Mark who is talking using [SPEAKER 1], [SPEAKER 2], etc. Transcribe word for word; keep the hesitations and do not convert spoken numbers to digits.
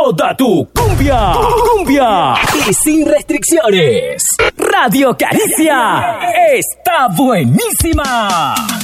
[SPEAKER 1] toda tu cumbia, cumbia y sin restricciones. Radio Caricia está buenísima.